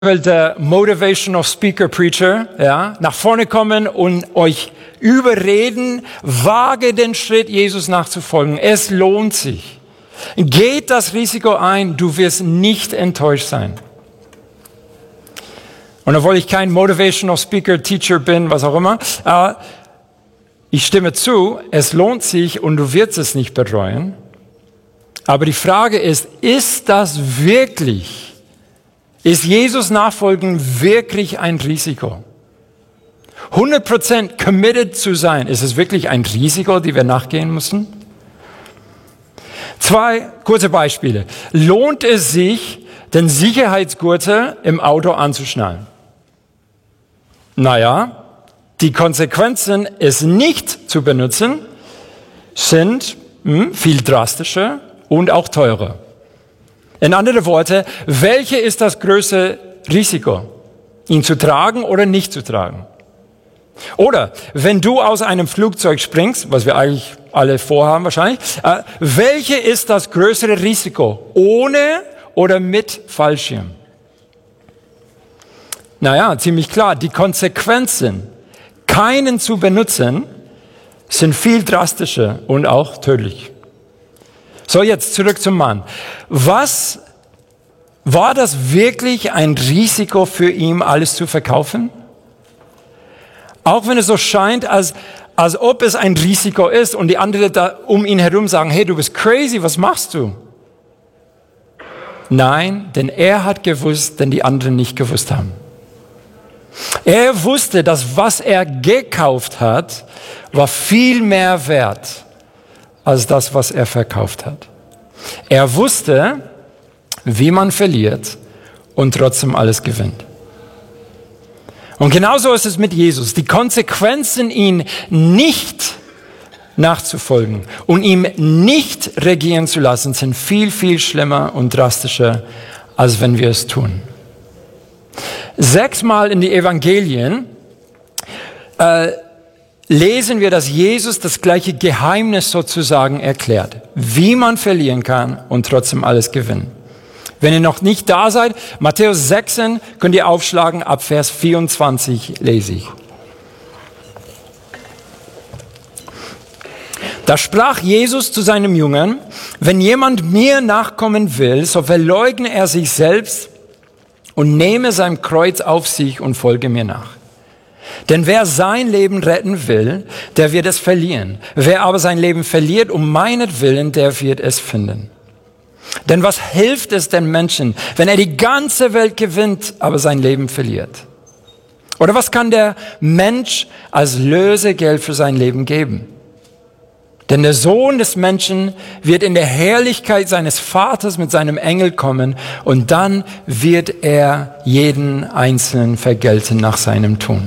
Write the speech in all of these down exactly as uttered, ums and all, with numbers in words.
der Motivational Speaker Preacher, ja, nach vorne kommen und euch überreden, wage den Schritt, Jesus nachzufolgen. Es lohnt sich. Geht das Risiko ein, du wirst nicht enttäuscht sein. Und obwohl ich kein Motivational Speaker, Teacher bin, was auch immer, äh, ich stimme zu, es lohnt sich und du wirst es nicht bereuen. Aber die Frage ist, ist das wirklich Ist Jesus nachfolgen wirklich ein Risiko? hundert Prozent committed zu sein, ist es wirklich ein Risiko, die wir nachgehen müssen? Zwei kurze Beispiele. Lohnt es sich, den Sicherheitsgürtel im Auto anzuschnallen? Naja, die Konsequenzen, es nicht zu benutzen, sind hm, viel drastischer und auch teurer. In anderen Worten, welche ist das größte Risiko? Ihn zu tragen oder nicht zu tragen? Oder wenn du aus einem Flugzeug springst, was wir eigentlich alle vorhaben wahrscheinlich, äh, welche ist das größere Risiko? Ohne oder mit Fallschirm? Naja, ziemlich klar, die Konsequenzen, keinen zu benutzen, sind viel drastischer und auch tödlich. So, jetzt zurück zum Mann. Was war das wirklich ein Risiko für ihn, alles zu verkaufen? Auch wenn es so scheint, als, als ob es ein Risiko ist und die anderen da um ihn herum sagen, hey, du bist crazy, was machst du? Nein, denn er hat gewusst, denn die anderen nicht gewusst haben. Er wusste, dass was er gekauft hat, war viel mehr wert als das, was er verkauft hat. Er wusste, wie man verliert und trotzdem alles gewinnt. Und genauso ist es mit Jesus. Die Konsequenzen, ihn nicht nachzufolgen und ihm nicht regieren zu lassen, sind viel, viel schlimmer und drastischer, als wenn wir es tun. Sechsmal in die Evangelien äh, lesen wir, dass Jesus das gleiche Geheimnis sozusagen erklärt, wie man verlieren kann und trotzdem alles gewinnen. Wenn ihr noch nicht da seid, Matthäus sechzehn könnt ihr aufschlagen, ab Vers vierundzwanzig lese ich. Da sprach Jesus zu seinem Jüngern, wenn jemand mir nachkommen will, so verleugne er sich selbst und nehme sein Kreuz auf sich und folge mir nach. Denn wer sein Leben retten will, der wird es verlieren. Wer aber sein Leben verliert um meinetwillen, der wird es finden. Denn was hilft es den Menschen, wenn er die ganze Welt gewinnt, aber sein Leben verliert? Oder was kann der Mensch als Lösegeld für sein Leben geben? Denn der Sohn des Menschen wird in der Herrlichkeit seines Vaters mit seinem Engel kommen und dann wird er jeden Einzelnen vergelten nach seinem Tun.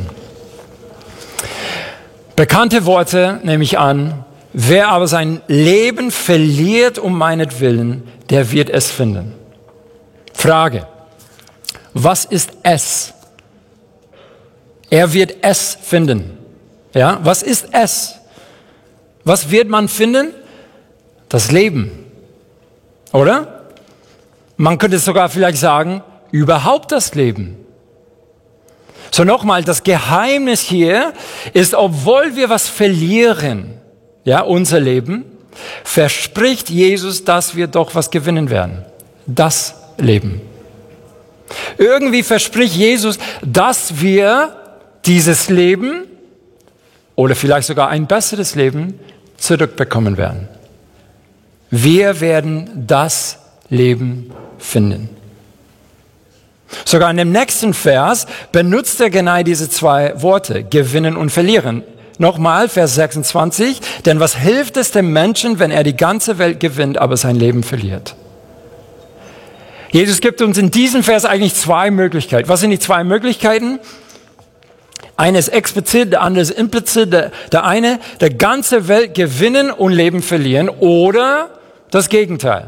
Bekannte Worte nehme ich an. Wer aber sein Leben verliert um meinetwillen, der wird es finden. Frage. Was ist es? Er wird es finden. Ja, was ist es? Was wird man finden? Das Leben. Oder? Man könnte sogar vielleicht sagen, überhaupt das Leben. So nochmal, das Geheimnis hier ist, obwohl wir was verlieren, ja, unser Leben, verspricht Jesus, dass wir doch was gewinnen werden. Das Leben. Irgendwie verspricht Jesus, dass wir dieses Leben oder vielleicht sogar ein besseres Leben zurückbekommen werden. Wir werden das Leben finden. Sogar in dem nächsten Vers benutzt er genau diese zwei Worte, gewinnen und verlieren. Nochmal, Vers sechsundzwanzig, denn was hilft es dem Menschen, wenn er die ganze Welt gewinnt, aber sein Leben verliert? Jesus gibt uns in diesem Vers eigentlich zwei Möglichkeiten. Was sind die zwei Möglichkeiten? Eine ist explizit, der andere ist implizit. Der, der eine, der ganze Welt gewinnen und Leben verlieren oder das Gegenteil.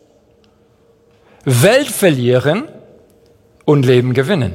Welt verlieren und Leben gewinnen.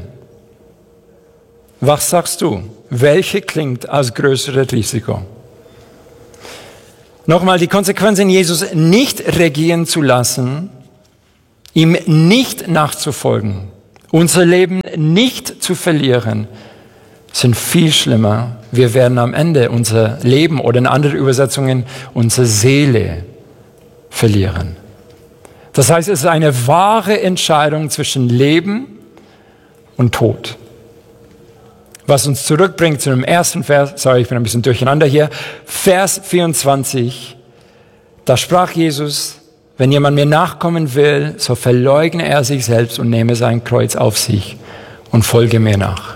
Was sagst du? Welche klingt als größeres Risiko? Nochmal, die Konsequenzen, Jesus nicht regieren zu lassen, ihm nicht nachzufolgen unser Leben nicht zu verlieren, sind viel schlimmer. Wir werden am Ende unser Leben oder in anderen Übersetzungen unsere Seele verlieren. Das heißt, es ist eine wahre Entscheidung zwischen Leben und Tod. Was uns zurückbringt zu dem ersten Vers, sorry, ich bin ein bisschen durcheinander hier, Vers vierundzwanzig, da sprach Jesus, wenn jemand mir nachkommen will, so verleugne er sich selbst und nehme sein Kreuz auf sich und folge mir nach.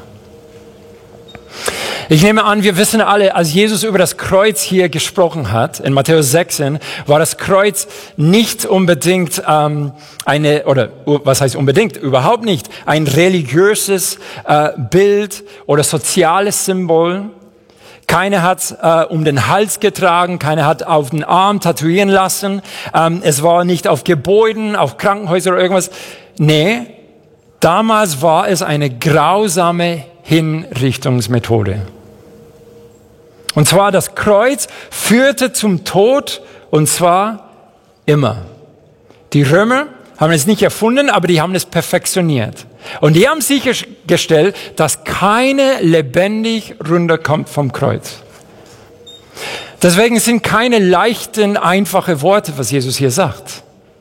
Ich nehme an, wir wissen alle, als Jesus über das Kreuz hier gesprochen hat, in Matthäus sechzehn, war das Kreuz nicht unbedingt ähm, eine, oder was heißt unbedingt, überhaupt nicht, ein religiöses äh, Bild oder soziales Symbol. Keiner hat äh, um den Hals getragen, keiner hat auf den Arm tätowieren lassen. Ähm, es war nicht auf Gebäuden, auf Krankenhäusern oder irgendwas. Nee, damals war es eine grausame Hinrichtungsmethode. Und zwar das Kreuz führte zum Tod, und zwar immer. Die Römer haben es nicht erfunden, aber die haben es perfektioniert. Und die haben sichergestellt, dass keiner lebendig runterkommt vom Kreuz. Deswegen sind keine leichten, einfachen Worte, was Jesus hier sagt.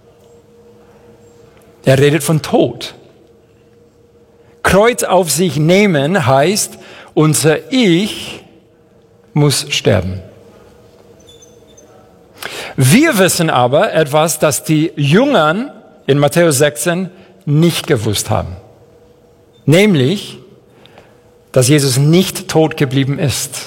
Er redet von Tod. Kreuz auf sich nehmen heißt, unser Ich muss sterben. Wir wissen aber etwas, das die Jüngern in Matthäus sechzehn nicht gewusst haben. Nämlich, dass Jesus nicht tot geblieben ist.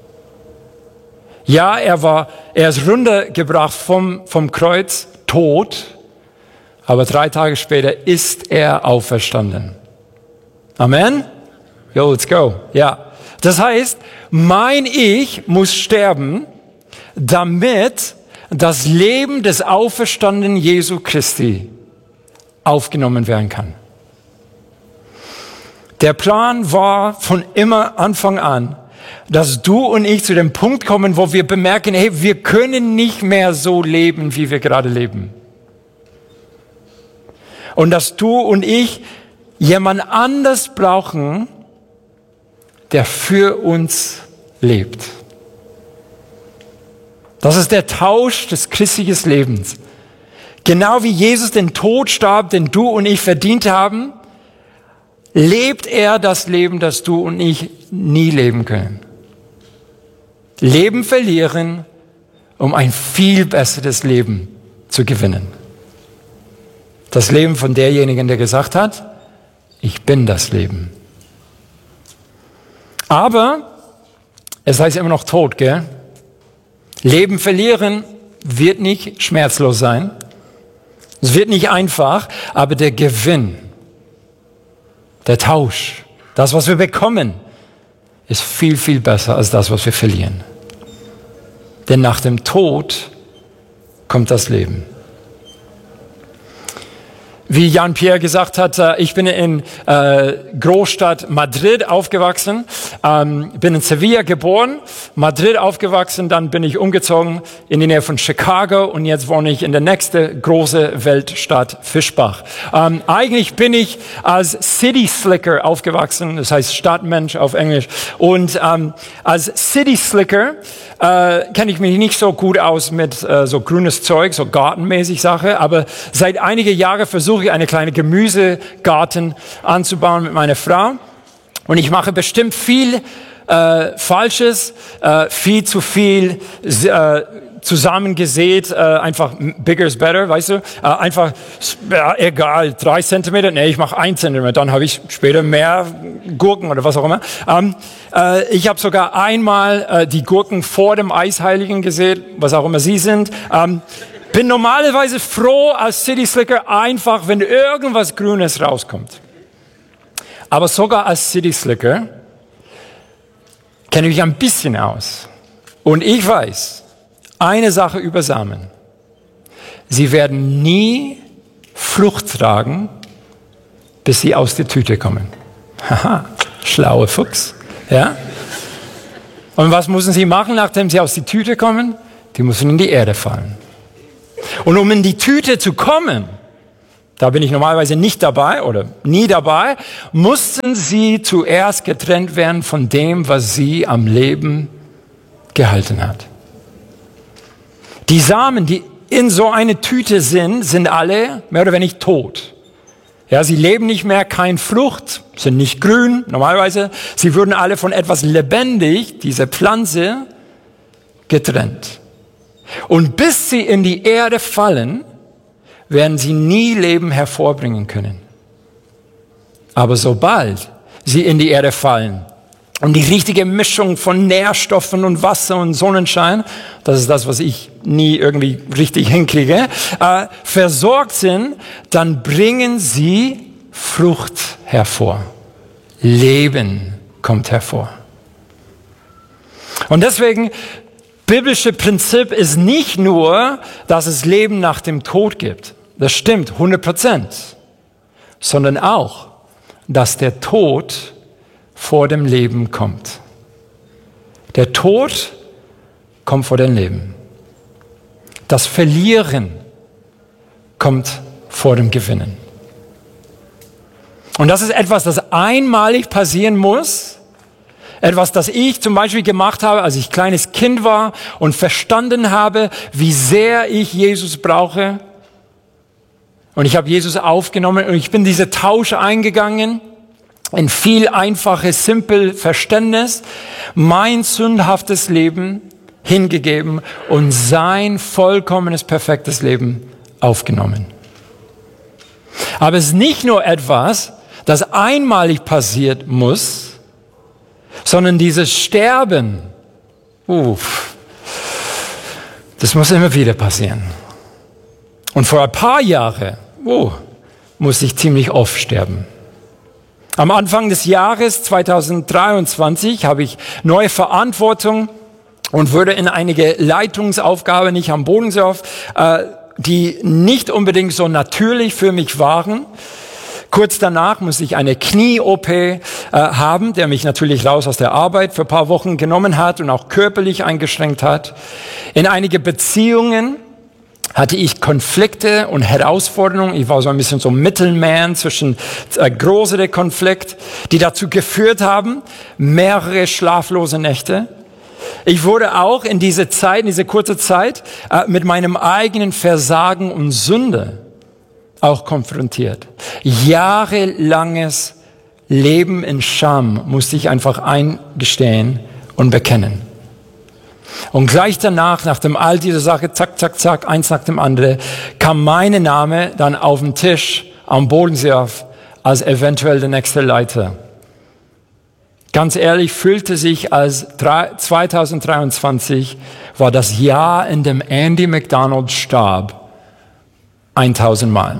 Ja, er war, er ist runtergebracht vom, vom Kreuz, tot, aber drei Tage später ist er auferstanden. Amen? Yo, let's go. Ja. Das heißt, mein Ich muss sterben, damit das Leben des auferstandenen Jesu Christi aufgenommen werden kann. Der Plan war von immer Anfang an, dass du und ich zu dem Punkt kommen, wo wir bemerken, hey, wir können nicht mehr so leben, wie wir gerade leben. Und dass du und ich jemand anders brauchen, der für uns lebt. Das ist der Tausch des christlichen Lebens. Genau wie Jesus den Tod starb, den du und ich verdient haben, lebt er das Leben, das du und ich nie leben können. Leben verlieren, um ein viel besseres Leben zu gewinnen. Das Leben von derjenigen, der gesagt hat, ich bin das Leben. Aber es heißt immer noch Tod, gell? Leben verlieren wird nicht schmerzlos sein. Es wird nicht einfach, aber der Gewinn, der Tausch, das, was wir bekommen, ist viel, viel besser als das, was wir verlieren. Denn nach dem Tod kommt das Leben. Wie Jan-Pierre gesagt hat, ich bin in äh, Großstadt Madrid aufgewachsen, ähm, bin in Sevilla geboren, Madrid aufgewachsen, dann bin ich umgezogen in die Nähe von Chicago und jetzt wohne ich in der nächsten große Weltstadt Fischbach. Ähm, eigentlich bin ich als City Slicker aufgewachsen, das heißt Stadtmensch auf Englisch. Und ähm, als City Slicker äh, kenne ich mich nicht so gut aus mit äh, so grünes Zeug, so gartenmäßig Sache, aber seit einigen Jahren versuche ich eine kleine Gemüsegarten anzubauen mit meiner Frau. Und ich mache bestimmt viel äh, Falsches, äh, viel zu viel äh, zusammengesät, äh, einfach bigger is better, weißt du? Äh, einfach, ja, egal, drei Zentimeter, nee, ich mache ein Zentimeter, dann habe ich später mehr Gurken oder was auch immer. Ähm, äh, ich habe sogar einmal äh, die Gurken vor dem Eisheiligen gesät, was auch immer sie sind. Ähm, bin normalerweise froh als City Slicker einfach, wenn irgendwas Grünes rauskommt. Aber sogar als City Slicker kenne ich mich ein bisschen aus. Und ich weiß eine Sache über Samen. Sie werden nie Frucht tragen, bis sie aus der Tüte kommen. Haha, schlauer Fuchs. Ja? Und was müssen sie machen, nachdem sie aus der Tüte kommen? Die müssen in die Erde fallen. Und um in die Tüte zu kommen, da bin ich normalerweise nicht dabei oder nie dabei, mussten sie zuerst getrennt werden von dem, was sie am Leben gehalten hat. Die Samen, die in so eine Tüte sind, sind alle mehr oder weniger tot. Ja, sie leben nicht mehr, keine Frucht, sind nicht grün, normalerweise. Sie würden alle von etwas lebendig, diese Pflanze, getrennt. Und bis sie in die Erde fallen, werden sie nie Leben hervorbringen können. Aber sobald sie in die Erde fallen und die richtige Mischung von Nährstoffen und Wasser und Sonnenschein, das ist das, was ich nie irgendwie richtig hinkriege, äh, versorgt sind, dann bringen sie Frucht hervor. Leben kommt hervor. Und deswegen, biblische Prinzip ist nicht nur, dass es Leben nach dem Tod gibt. Das stimmt, hundert Prozent. Sondern auch, dass der Tod vor dem Leben kommt. Der Tod kommt vor dem Leben. Das Verlieren kommt vor dem Gewinnen. Und das ist etwas, das einmalig passieren muss. Etwas, das ich zum Beispiel gemacht habe, als ich kleines Kind war und verstanden habe, wie sehr ich Jesus brauche. Und ich habe Jesus aufgenommen und ich bin diese Tausch eingegangen. Ein viel einfaches, simpel Verständnis, mein sündhaftes Leben hingegeben und sein vollkommenes, perfektes Leben aufgenommen. Aber es ist nicht nur etwas, das einmalig passiert muss, sondern dieses Sterben, uff, das muss immer wieder passieren. Und vor ein paar Jahren, uh, musste ich ziemlich oft sterben. Am Anfang des Jahres zweitausenddreiundzwanzig habe ich neue Verantwortung und wurde in einige Leitungsaufgaben nicht am Bodensee, äh, die nicht unbedingt so natürlich für mich waren. Kurz danach musste ich eine Knie-O P äh, haben, der mich natürlich raus aus der Arbeit für ein paar Wochen genommen hat und auch körperlich eingeschränkt hat. In einige Beziehungen hatte ich Konflikte und Herausforderungen. Ich war so ein bisschen so Mittelman zwischen äh, größere Konflikt, die dazu geführt haben, mehrere schlaflose Nächte. Ich wurde auch in diese Zeit, in diese kurze Zeit, äh, mit meinem eigenen Versagen und Sünde auch konfrontiert. Jahrelanges Leben in Scham musste ich einfach eingestehen und bekennen. Und gleich danach, nach dem all dieser Sache, zack, zack, zack, eins nach dem anderen, kam mein Name dann auf den Tisch am Bodensee auf, als eventuell der nächste Leiter. Ganz ehrlich, fühlte sich als zweitausenddreiundzwanzig war das Jahr, in dem Andy McDonald starb, eintausend Mal.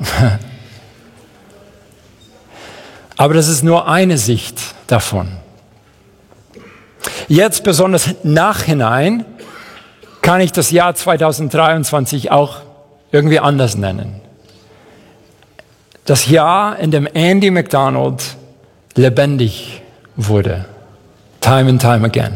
Aber das ist nur eine Sicht davon. Jetzt besonders nachhinein kann ich das Jahr zweitausenddreiundzwanzig auch irgendwie anders nennen. Das Jahr, in dem Andy McDonald lebendig wurde. Time and time again.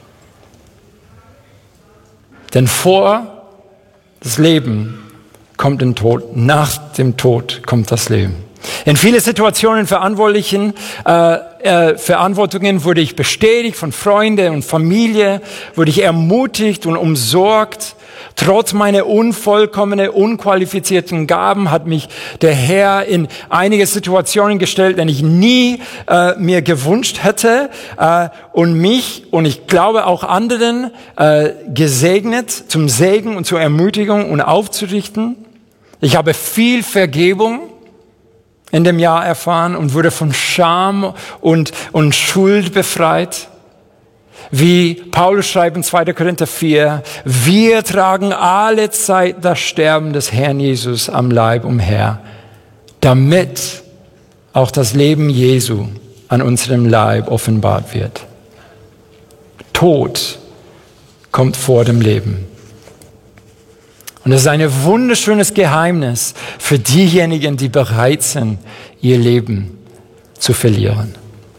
Denn vor das Leben kommt der Tod, nach dem Tod kommt das Leben. In viele Situationen, verantwortlichen äh, äh, Verantwortungen wurde ich bestätigt von Freunden und Familie, wurde ich ermutigt und umsorgt. Trotz meiner unvollkommenen, unqualifizierten Gaben hat mich der Herr in einige Situationen gestellt, die ich nie äh, mir gewünscht hätte äh, und mich und ich glaube auch anderen äh, gesegnet, zum Segen und zur Ermutigung und aufzurichten. Ich habe viel Vergebung in dem Jahr erfahren und wurde von Scham und, und Schuld befreit. Wie Paulus schreibt in zweiter Korinther vier, wir tragen alle Zeit das Sterben des Herrn Jesus am Leib umher, damit auch das Leben Jesu an unserem Leib offenbart wird. Tod kommt vor dem Leben. Und das ist ein wunderschönes Geheimnis für diejenigen, die bereit sind, ihr Leben zu verlieren.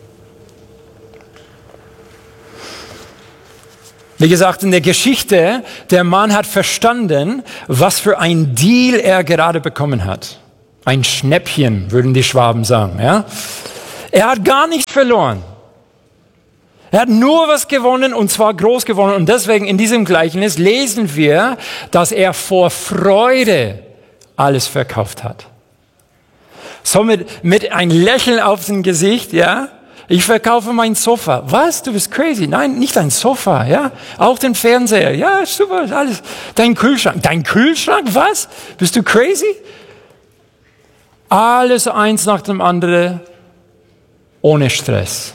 Wie gesagt, in der Geschichte, der Mann hat verstanden, was für ein Deal er gerade bekommen hat. Ein Schnäppchen, würden die Schwaben sagen. Ja? Er hat gar nichts verloren. Er hat nur was gewonnen und zwar groß gewonnen. Und deswegen in diesem Gleichnis lesen wir, dass er vor Freude alles verkauft hat. So mit, mit ein Lächeln auf dem Gesicht, ja. Ich verkaufe mein Sofa. Was? Du bist crazy. Nein, nicht dein Sofa, ja. Auch den Fernseher. Ja, super, alles. Dein Kühlschrank. Dein Kühlschrank? Was? Bist du crazy? Alles eins nach dem anderen, ohne Stress.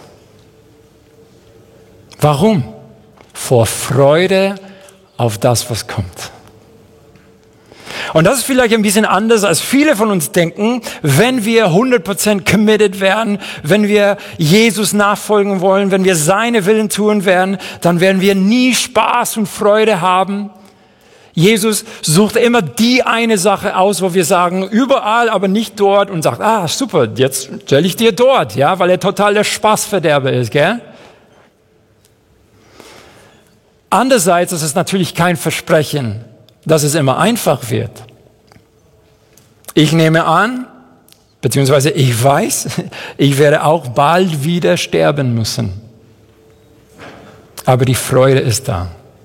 Warum? Vor Freude auf das, was kommt. Und das ist vielleicht ein bisschen anders, als viele von uns denken. Wenn wir hundert Prozent committed werden, wenn wir Jesus nachfolgen wollen, wenn wir seine Willen tun werden, dann werden wir nie Spaß und Freude haben. Jesus sucht immer die eine Sache aus, wo wir sagen, überall, aber nicht dort, und sagt, ah, super, jetzt stelle ich dir dort, ja, weil er total der Spaßverderber ist, gell? Andererseits ist es natürlich kein Versprechen, dass es immer einfach wird. Ich nehme an, beziehungsweise ich weiß, ich werde auch bald wieder sterben müssen. Aber die Freude ist da.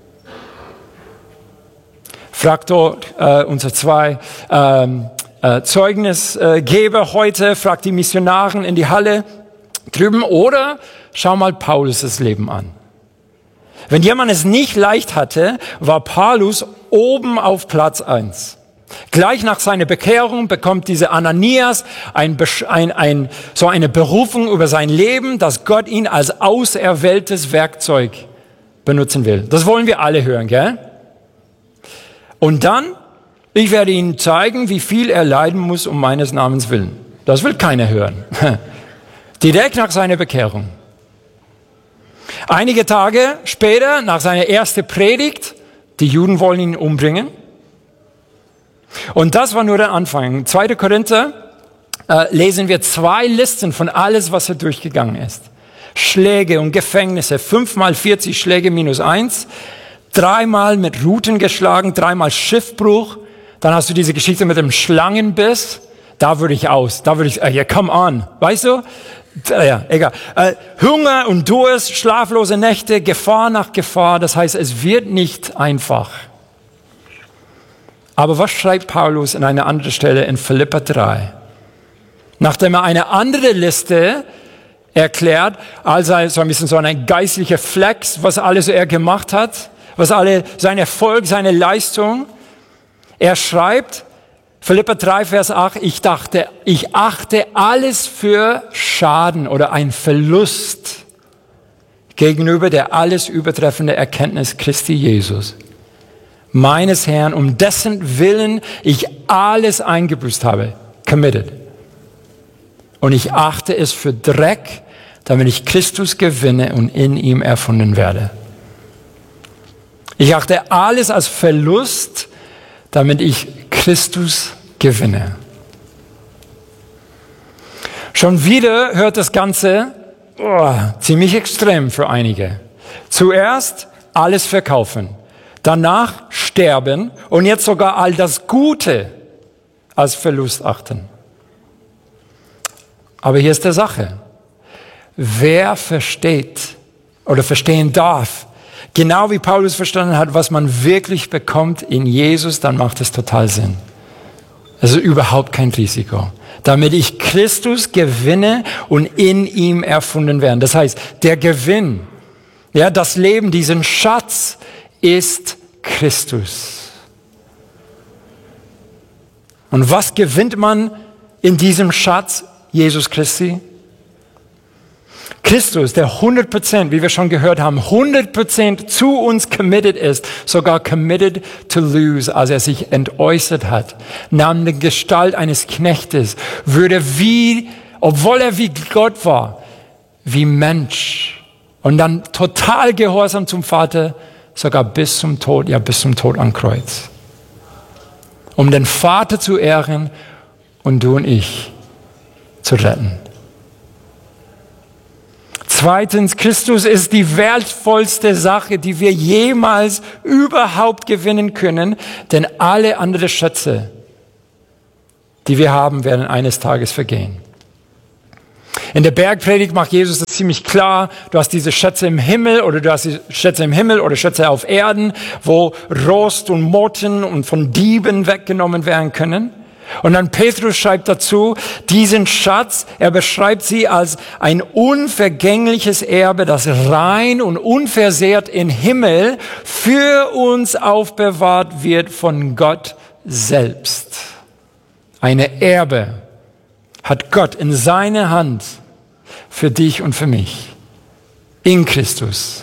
Fragt dort äh, unsere zwei ähm, äh, Zeugnisgeber heute, fragt die Missionaren in die Halle drüben oder schau mal Paulus' Leben an. Wenn jemand es nicht leicht hatte, war Paulus oben auf Platz eins. Gleich nach seiner Bekehrung bekommt dieser Ananias ein, ein, ein, so eine Berufung über sein Leben, dass Gott ihn als auserwähltes Werkzeug benutzen will. Das wollen wir alle hören, gell? Und dann, ich werde Ihnen zeigen, wie viel er leiden muss um meines Namens willen. Das will keiner hören. Direkt nach seiner Bekehrung. Einige Tage später, nach seiner ersten Predigt, die Juden wollen ihn umbringen. Und das war nur der Anfang. In zweiter Korinther äh, lesen wir zwei Listen von alles, was er durchgegangen ist. Schläge und Gefängnisse, fünfmal vierzig Schläge minus eins, dreimal mit Ruten geschlagen, dreimal Schiffbruch. Dann hast du diese Geschichte mit dem Schlangenbiss. Da würde ich aus, da würde ich, äh, yeah, come on, weißt du? Ja, egal. Äh, Hunger und Durst, schlaflose Nächte, Gefahr nach Gefahr. Das heißt, es wird nicht einfach. Aber was schreibt Paulus in einer anderen Stelle in Philipper drei? Nachdem er eine andere Liste erklärt, also so ein bisschen so ein geistlicher Flex, was alles er gemacht hat, was alle, sein Erfolg, seine Leistung. Er schreibt, Philipper drei, Vers acht, ich dachte, ich achte alles für Schaden oder ein Verlust gegenüber der alles übertreffende Erkenntnis Christi Jesus, meines Herrn, um dessen Willen ich alles eingebüßt habe, committed. Und ich achte es für Dreck, damit ich Christus gewinne und in ihm erfunden werde. Ich achte alles als Verlust, damit ich Christus gewinne. Schon wieder hört das Ganze oh, ziemlich extrem für einige. Zuerst alles verkaufen, danach sterben und jetzt sogar all das Gute als Verlust achten. Aber hier ist die Sache. Wer versteht oder verstehen darf, genau wie Paulus verstanden hat, was man wirklich bekommt in Jesus, dann macht es total Sinn. Also überhaupt kein Risiko. Damit ich Christus gewinne und in ihm erfunden werde. Das heißt, der Gewinn, ja, das Leben, diesen Schatz ist Christus. Und was gewinnt man in diesem Schatz Jesus Christi? Christus, der hundert Prozent, wie wir schon gehört haben, hundert Prozent zu uns committed ist, sogar committed to lose, als er sich entäußert hat, nahm die Gestalt eines Knechtes, würde wie, obwohl er wie Gott war, wie Mensch und dann total gehorsam zum Vater, sogar bis zum Tod, ja bis zum Tod am Kreuz. Um den Vater zu ehren und du und ich zu retten. Zweitens, Christus ist die wertvollste Sache, die wir jemals überhaupt gewinnen können, denn alle anderen Schätze die wir haben, werden eines Tages vergehen. In der Bergpredigt macht Jesus das ziemlich klar. Du hast diese Schätze im Himmel oder du hast die Schätze im Himmel oder Schätze auf Erden, wo Rost und Motten und von Dieben weggenommen werden können. Und dann Petrus schreibt dazu, diesen Schatz, er beschreibt sie als ein unvergängliches Erbe, das rein und unversehrt im Himmel für uns aufbewahrt wird von Gott selbst. Eine Erbe hat Gott in seiner Hand für dich und für mich. In Christus.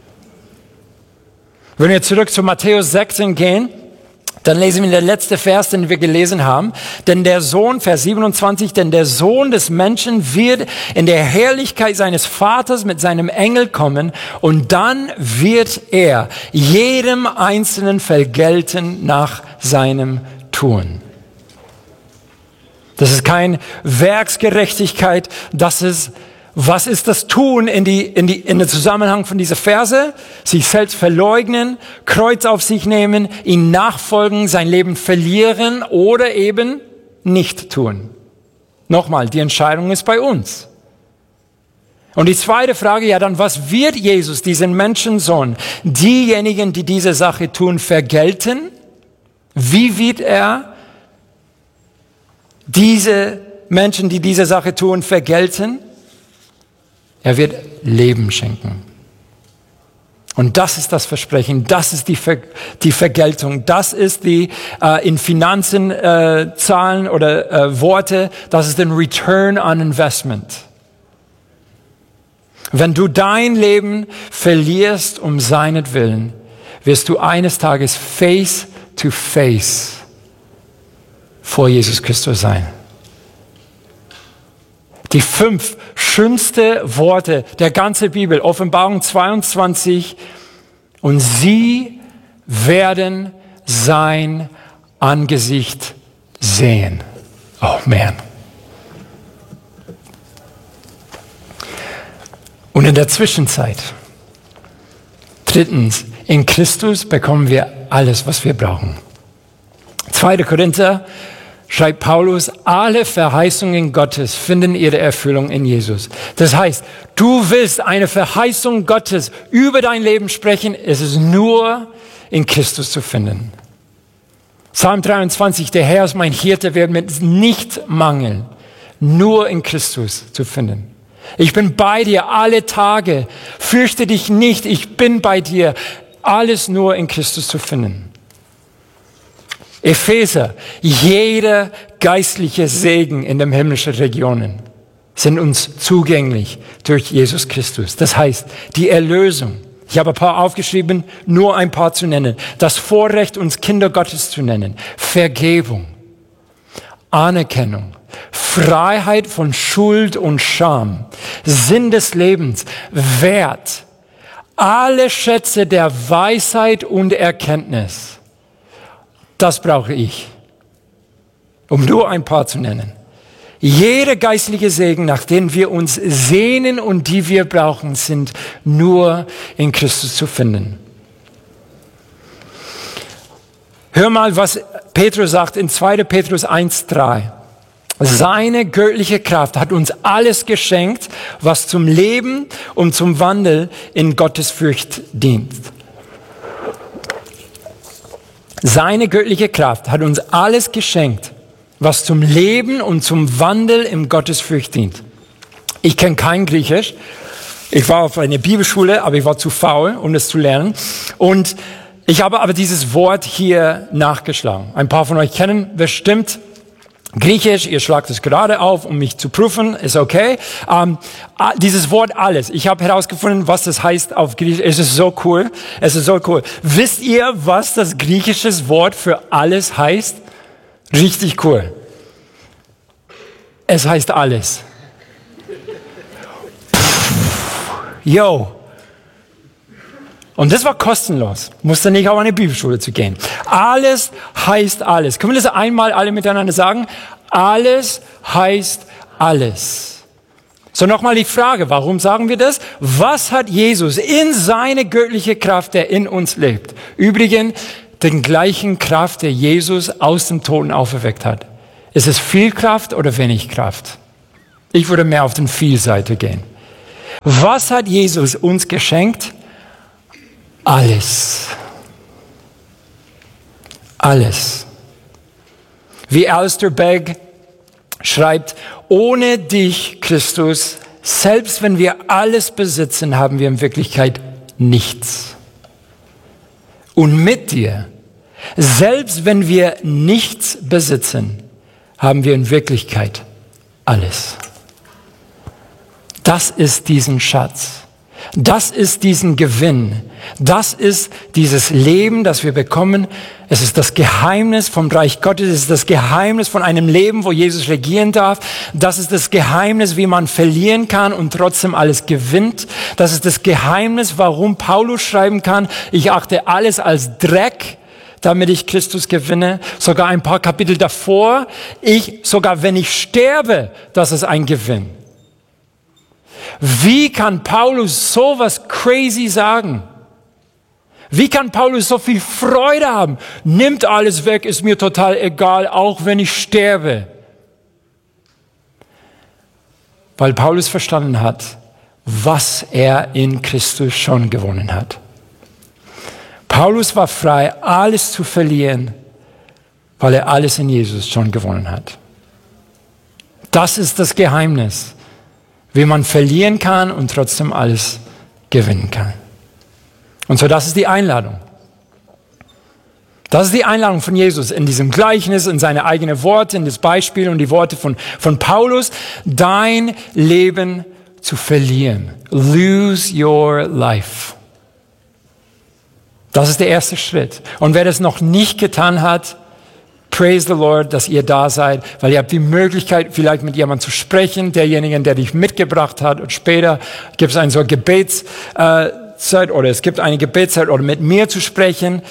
Wenn wir zurück zu Matthäus sechzehn gehen, dann lesen wir den letzten Vers, den wir gelesen haben. Denn der Sohn, Vers siebenundzwanzig, denn der Sohn des Menschen wird in der Herrlichkeit seines Vaters mit seinem Engel kommen und dann wird er jedem Einzelnen vergelten nach seinem Tun. Das ist keine Werksgerechtigkeit, das ist, was ist das Tun in die, in die, in den Zusammenhang von dieser Verse? Sich selbst verleugnen, Kreuz auf sich nehmen, ihm nachfolgen, sein Leben verlieren oder eben nicht tun. Nochmal, die Entscheidung ist bei uns. Und die zweite Frage, ja dann, was wird Jesus, diesen Menschensohn, diejenigen, die diese Sache tun, vergelten? Wie wird er diese Menschen, die diese Sache tun, vergelten? Er wird Leben schenken. Und das ist das Versprechen, das ist die, Ver die Vergeltung, das ist die äh, in Finanzen äh, Zahlen oder äh, Worte, das ist ein Return on Investment. Wenn du dein Leben verlierst um seinetwillen, wirst du eines Tages face to face vor Jesus Christus sein. Die fünf schönste Worte der ganzen Bibel, Offenbarung zweiundzwanzig, und sie werden sein Angesicht sehen. Oh man. Und in der Zwischenzeit, drittens, in Christus bekommen wir alles, was wir brauchen. zweiter Korinther schreibt Paulus, alle Verheißungen Gottes finden ihre Erfüllung in Jesus. Das heißt, du willst eine Verheißung Gottes über dein Leben sprechen, es ist nur in Christus zu finden. Psalm dreiundzwanzig, der Herr ist mein Hirte, wird mir nicht mangeln, nur in Christus zu finden. Ich bin bei dir alle Tage, fürchte dich nicht, ich bin bei dir, alles nur in Christus zu finden. Epheser, jeder geistliche Segen in den himmlischen Regionen sind uns zugänglich durch Jesus Christus. Das heißt, die Erlösung. Ich habe ein paar aufgeschrieben, nur ein paar zu nennen. Das Vorrecht, uns Kinder Gottes zu nennen. Vergebung, Anerkennung, Freiheit von Schuld und Scham, Sinn des Lebens, Wert, alle Schätze der Weisheit und Erkenntnis. Das brauche ich, um nur ein paar zu nennen. Jeder geistliche Segen, nach dem wir uns sehnen und die wir brauchen, sind nur in Christus zu finden. Hör mal, was Petrus sagt in zweiter Petrus eins drei. Seine göttliche Kraft hat uns alles geschenkt, was zum Leben und zum Wandel in Gottesfurcht dient. Seine göttliche Kraft hat uns alles geschenkt, was zum Leben und zum Wandel im Gottesfurcht dient. Ich kenne kein Griechisch. Ich war auf einer Bibelschule, aber ich war zu faul, um das zu lernen. Und ich habe aber dieses Wort hier nachgeschlagen. Ein paar von euch kennen bestimmt Griechisch, ihr schlagt es gerade auf, um mich zu prüfen, ist okay. Ähm, dieses Wort alles, ich habe herausgefunden, was das heißt auf Griechisch. Es ist so cool, es ist so cool. Wisst ihr, was das griechische Wort für alles heißt? Richtig cool. Es heißt alles. Yo. Und das war kostenlos. Musste nicht auf eine Bibelschule zu gehen. Alles heißt alles. Können wir das einmal alle miteinander sagen? Alles heißt alles. So nochmal die Frage, warum sagen wir das? Was hat Jesus in seine göttliche Kraft, der in uns lebt? Übrigens, den gleichen Kraft, der Jesus aus dem Toten auferweckt hat. Ist es viel Kraft oder wenig Kraft? Ich würde mehr auf den Viel-Seite gehen. Was hat Jesus uns geschenkt? Alles. Alles. Wie Alistair Begg schreibt, ohne dich, Christus, selbst wenn wir alles besitzen, haben wir in Wirklichkeit nichts. Und mit dir, selbst wenn wir nichts besitzen, haben wir in Wirklichkeit alles. Das ist diesen Schatz. Das ist diesen Gewinn. Das ist dieses Leben, das wir bekommen. Es ist das Geheimnis vom Reich Gottes. Es ist das Geheimnis von einem Leben, wo Jesus regieren darf. Das ist das Geheimnis, wie man verlieren kann und trotzdem alles gewinnt. Das ist das Geheimnis, warum Paulus schreiben kann, ich achte alles als Dreck, damit ich Christus gewinne. Sogar ein paar Kapitel davor, ich, sogar wenn ich sterbe, das ist ein Gewinn. Wie kann Paulus sowas crazy sagen? Wie kann Paulus so viel Freude haben? Nimmt alles weg, ist mir total egal, auch wenn ich sterbe. Weil Paulus verstanden hat, was er in Christus schon gewonnen hat. Paulus war frei, alles zu verlieren, weil er alles in Jesus schon gewonnen hat. Das ist das Geheimnis, wie man verlieren kann und trotzdem alles gewinnen kann. Und so, das ist die Einladung. Das ist die Einladung von Jesus in diesem Gleichnis, in seine eigenen Worte, in das Beispiel und die Worte von, von Paulus, dein Leben zu verlieren. Lose your life. Das ist der erste Schritt. Und wer das noch nicht getan hat, praise the Lord, dass ihr da seid, weil ihr habt die Möglichkeit, vielleicht mit jemandem zu sprechen, derjenigen, der dich mitgebracht hat. Und später gibt es eine so Gebetszeit oder es gibt eine Gebetszeit oder mit mir zu sprechen.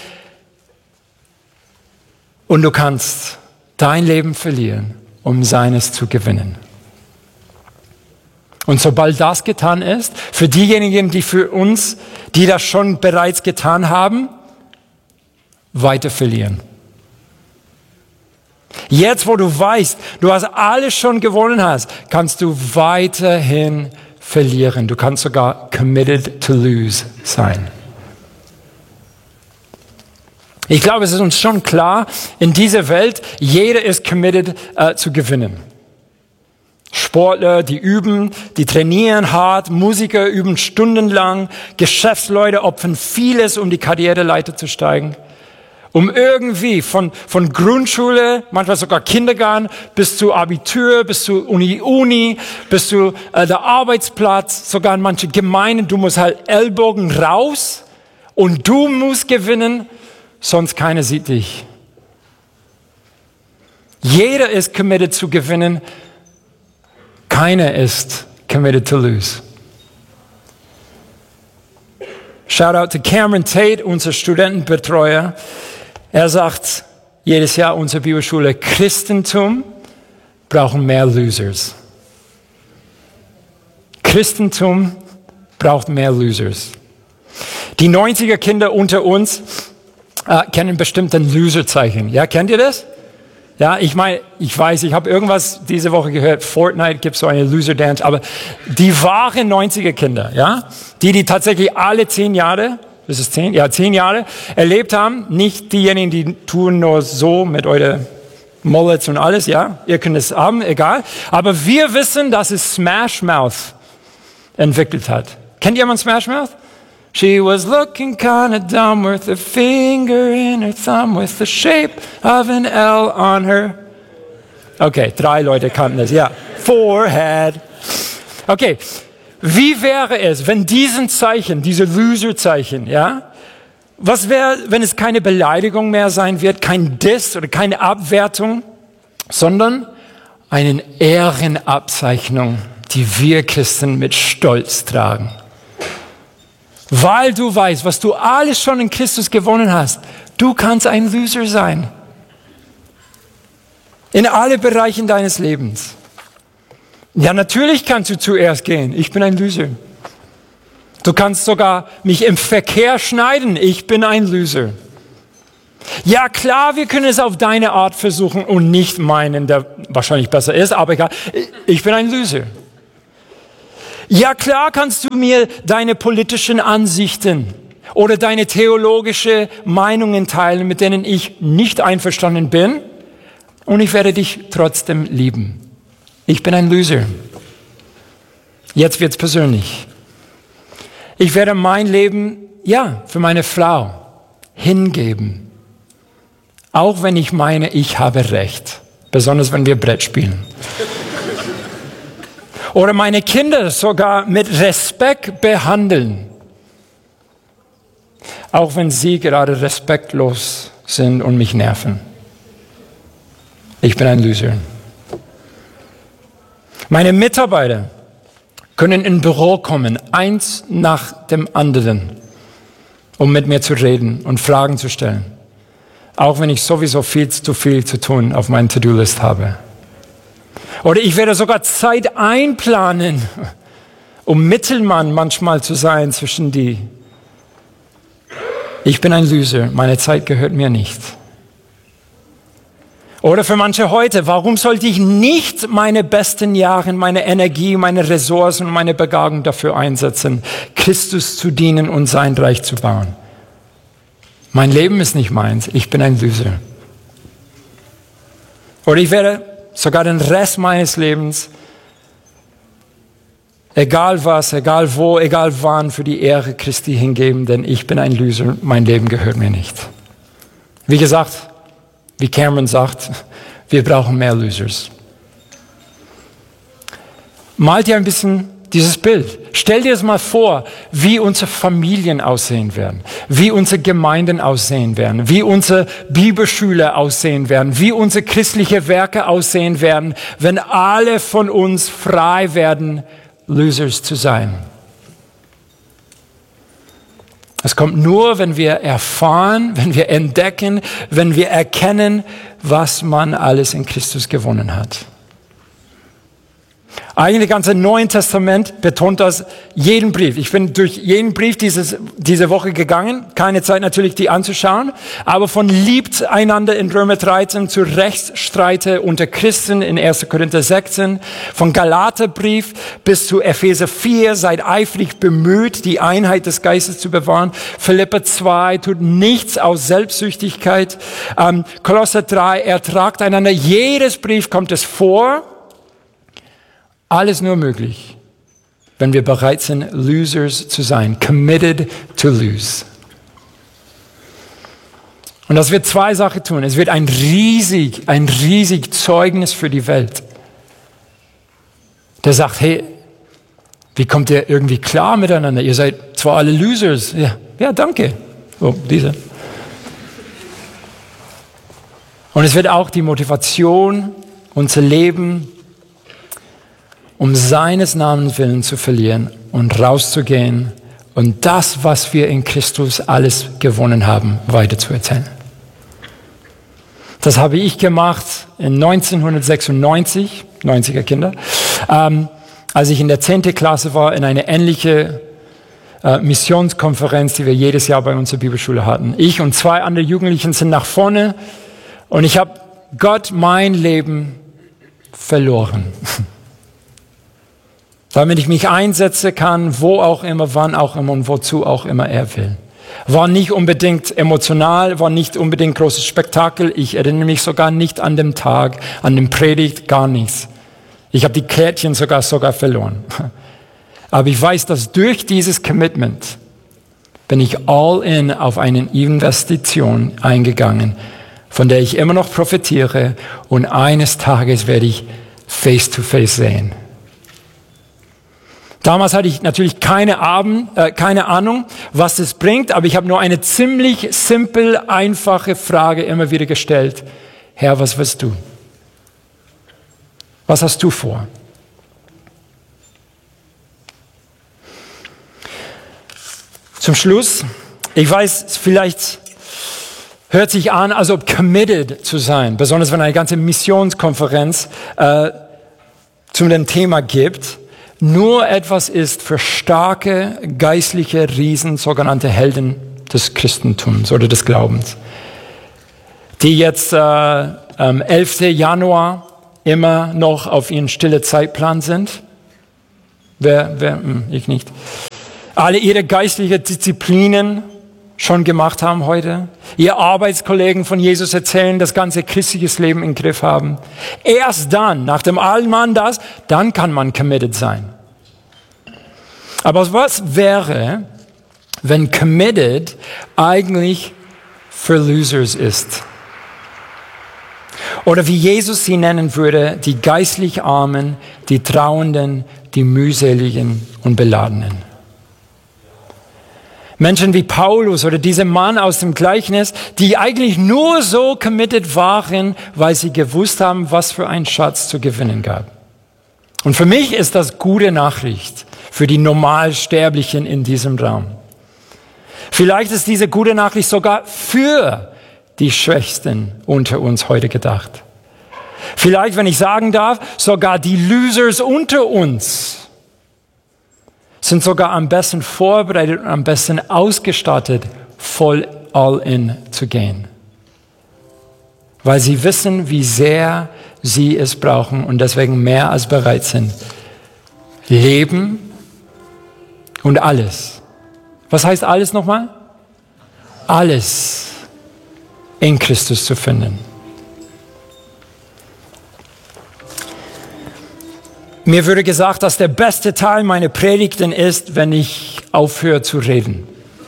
Und du kannst dein Leben verlieren, um seines zu gewinnen. Und sobald das getan ist, für diejenigen, die für uns, die das schon bereits getan haben, weiter verlieren. Jetzt, wo du weißt, du hast alles schon gewonnen hast, kannst du weiterhin verlieren. Du kannst sogar committed to lose sein. Ich glaube, es ist uns schon klar, in dieser Welt, jeder ist committed uh, zu gewinnen. Sportler, die üben, die trainieren hart, Musiker üben stundenlang, Geschäftsleute opfern vieles, um die Karriereleiter zu steigen. Um irgendwie von, von Grundschule, manchmal sogar Kindergarten, bis zu Abitur, bis zu Uni, Uni, bis zu äh, der Arbeitsplatz, sogar in manchen Gemeinden, du musst halt Ellbogen raus und du musst gewinnen, sonst keiner sieht dich. Jeder ist committed zu gewinnen, keiner ist committed to lose. Shout out to Cameron Tate, unser Studentenbetreuer. Er sagt jedes Jahr unserer Bibelschule, Christentum brauchen mehr Losers. Christentum braucht mehr Losers. Die neunziger Kinder unter uns äh, kennen bestimmt ein Loser-Zeichen. Ja, kennt ihr das? Ja, ich meine, ich weiß, ich habe irgendwas diese Woche gehört, Fortnite gibt so eine Loser-Dance, aber die wahren neunziger Kinder, ja, die, die tatsächlich alle zehn Jahre, das ist zehn, ja, zehn Jahre erlebt haben, nicht diejenigen, die tun nur so mit euren Mullets und alles, ja, ihr könnt es haben, egal, aber wir wissen, dass es Smash Mouth entwickelt hat. Kennt jemand Smash Mouth? She was looking kinda dumb with a finger in her thumb with the shape of an L on her. Okay, drei Leute kannten es, ja. Forehead. Okay, wie wäre es, wenn diesen Zeichen, diese Loser-Zeichen, ja, was wäre, wenn es keine Beleidigung mehr sein wird, kein Diss oder keine Abwertung, sondern eine Ehrenabzeichnung, die wir Christen mit Stolz tragen. Weil du weißt, was du alles schon in Christus gewonnen hast, du kannst ein Loser sein. In alle Bereichen deines Lebens. Ja, natürlich kannst du zuerst gehen. Ich bin ein Loser. Du kannst sogar mich im Verkehr schneiden. Ich bin ein Loser. Ja klar, wir können es auf deine Art versuchen und nicht meinen, der wahrscheinlich besser ist, aber egal, ich bin ein Loser. Ja klar kannst du mir deine politischen Ansichten oder deine theologische Meinungen teilen, mit denen ich nicht einverstanden bin, und ich werde dich trotzdem lieben. Ich bin ein Loser. Jetzt wird's persönlich. Ich werde mein Leben, ja, für meine Frau hingeben. Auch wenn ich meine, ich habe Recht. Besonders wenn wir Brett spielen. Oder meine Kinder sogar mit Respekt behandeln. Auch wenn sie gerade respektlos sind und mich nerven. Ich bin ein Loser. Meine Mitarbeiter können ins Büro kommen, eins nach dem anderen, um mit mir zu reden und Fragen zu stellen. Auch wenn ich sowieso viel zu viel zu tun auf meiner To-Do-List habe. Oder ich werde sogar Zeit einplanen, um Mittelmann manchmal zu sein zwischen die. Ich bin ein Loser, meine Zeit gehört mir nicht. Oder für manche heute, warum sollte ich nicht meine besten Jahre, meine Energie, meine Ressourcen und meine Begabung dafür einsetzen, Christus zu dienen und sein Reich zu bauen? Mein Leben ist nicht meins, ich bin ein Loser. Oder ich werde sogar den Rest meines Lebens, egal was, egal wo, egal wann, für die Ehre Christi hingeben, denn ich bin ein Loser, mein Leben gehört mir nicht. Wie gesagt, wie Cameron sagt, wir brauchen mehr Losers. Malt dir ein bisschen dieses Bild. Stell dir es mal vor, wie unsere Familien aussehen werden, wie unsere Gemeinden aussehen werden, wie unsere Bibelschule aussehen werden, wie unsere christliche Werke aussehen werden, wenn alle von uns frei werden, Losers zu sein. Es kommt nur, wenn wir erfahren, wenn wir entdecken, wenn wir erkennen, was man alles in Christus gewonnen hat. Eigentlich das ganze Neue Testament betont das jeden Brief. Ich bin durch jeden Brief dieses, diese Woche gegangen. Keine Zeit natürlich, die anzuschauen. Aber von liebt einander in Römer dreizehn zu Rechtsstreite unter Christen in erster Korinther sechzehn. Von Galaterbrief bis zu Epheser vier. Seid eifrig bemüht, die Einheit des Geistes zu bewahren. Philipper zwei, tut nichts aus Selbstsüchtigkeit. Ähm, Kolosser drei, ertragt einander. Jedes Brief kommt es vor. Alles nur möglich, wenn wir bereit sind, Losers zu sein. Committed to lose. Und das wird zwei Sachen tun. Es wird ein riesig, ein riesig Zeugnis für die Welt. Der sagt, hey, wie kommt ihr irgendwie klar miteinander? Ihr seid zwar alle Losers. Ja, ja, danke. Oh, diese. Und es wird auch die Motivation, unser Leben um seines Namens willen zu verlieren und rauszugehen und das, was wir in Christus alles gewonnen haben, weiterzuerzählen. Das habe ich gemacht in neunzehnhundertsechsundneunzig, neunziger Kinder, ähm, als ich in der zehnten Klasse war, in eine ähnliche äh, Missionskonferenz, die wir jedes Jahr bei unserer Bibelschule hatten. Ich und zwei andere Jugendlichen sind nach vorne und ich habe Gott mein Leben verloren. Damit ich mich einsetzen kann, wo auch immer, wann auch immer und wozu auch immer er will. War nicht unbedingt emotional, war nicht unbedingt großes Spektakel. Ich erinnere mich sogar nicht an den Tag, an den Predigt, gar nichts. Ich habe die Kärtchen sogar, sogar verloren. Aber ich weiß, dass durch dieses Commitment bin ich all in auf eine Investition eingegangen, von der ich immer noch profitiere und eines Tages werde ich face to face sehen. Damals hatte ich natürlich keine, Abend, äh, keine Ahnung, was es bringt, aber ich habe nur eine ziemlich simpel, einfache Frage immer wieder gestellt. Herr, was willst du? Was hast du vor? Zum Schluss, ich weiß, vielleicht hört sich an, als ob committed zu sein, besonders wenn eine ganze Missionskonferenz äh, zu dem Thema gibt, nur etwas ist für starke geistliche Riesen, sogenannte Helden des Christentums oder des Glaubens. die jetzt äh, am elften Januar immer noch auf ihren stille Zeitplan sind? Wer, wer, hm, ich nicht. Alle ihre geistlichen Disziplinen schon gemacht haben heute. Ihr Arbeitskollegen von Jesus erzählen, das ganze christliches Leben im Griff haben. Erst dann, nach dem Allmann das, dann kann man committed sein. Aber was wäre, wenn committed eigentlich für Losers ist? Oder wie Jesus sie nennen würde, die geistlich Armen, die Trauenden, die Mühseligen und Beladenen. Menschen wie Paulus oder dieser Mann aus dem Gleichnis, die eigentlich nur so committed waren, weil sie gewusst haben, was für ein Schatz zu gewinnen gab. Und für mich ist das gute Nachricht für die Normalsterblichen in diesem Raum. Vielleicht ist diese gute Nachricht sogar für die Schwächsten unter uns heute gedacht. Vielleicht, wenn ich sagen darf, sogar die Losers unter uns sind sogar am besten vorbereitet und am besten ausgestattet, voll all in zu gehen. Weil sie wissen, wie sehr sie es brauchen und deswegen mehr als bereit sind. Leben und alles. Was heißt alles nochmal? Alles in Christus zu finden. Mir würde gesagt, dass der beste Teil meiner Predigten ist, wenn ich aufhöre zu reden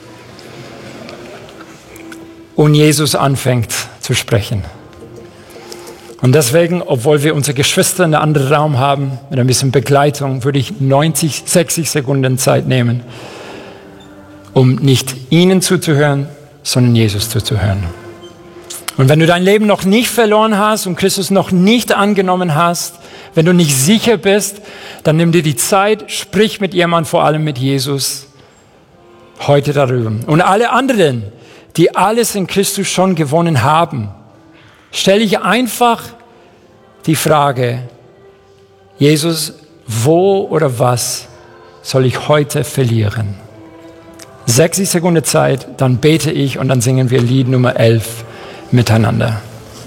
und Jesus anfängt zu sprechen. Und deswegen, obwohl wir unsere Geschwister in einem anderen Raum haben, mit ein bisschen Begleitung, würde ich neunzig, sechzig Sekunden Zeit nehmen, um nicht ihnen zuzuhören, sondern Jesus zuzuhören. Und wenn du dein Leben noch nicht verloren hast und Christus noch nicht angenommen hast, wenn du nicht sicher bist, dann nimm dir die Zeit, sprich mit jemandem, vor allem mit Jesus, heute darüber. Und alle anderen, die alles in Christus schon gewonnen haben, stelle ich einfach die Frage, Jesus, wo oder was soll ich heute verlieren? sechzig Sekunden Zeit, dann bete ich und dann singen wir Lied Nummer elf miteinander.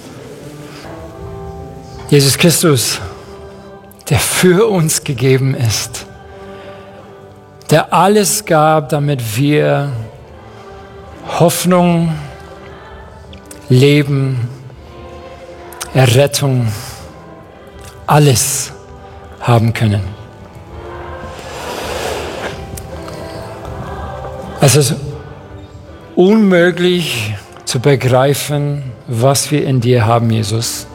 Jesus Christus, der für uns gegeben ist, der alles gab, damit wir Hoffnung, Leben, Errettung, alles haben können. Es ist unmöglich zu begreifen, was wir in dir haben, Jesus.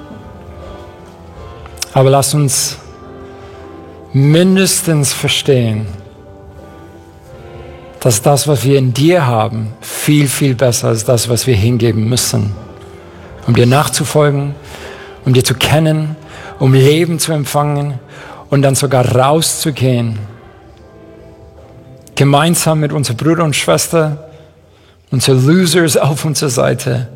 Aber lass uns mindestens verstehen, dass das, was wir in dir haben, viel, viel besser ist das, was wir hingeben müssen, um dir nachzufolgen, um dir zu kennen, um Leben zu empfangen und dann sogar rauszugehen, gemeinsam mit unseren Brüdern und Schwestern, unsere Losers auf unserer Seite,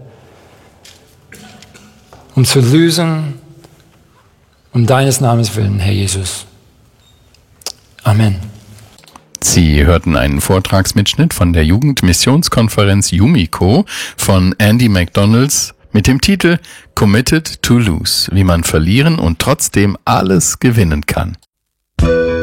um zu lösen, um deines Namens willen, Herr Jesus. Amen. Sie hörten einen Vortragsmitschnitt von der Jugendmissionskonferenz Yumiko von Andy McDonalds mit dem Titel Committed to Lose, wie man verlieren und trotzdem alles gewinnen kann.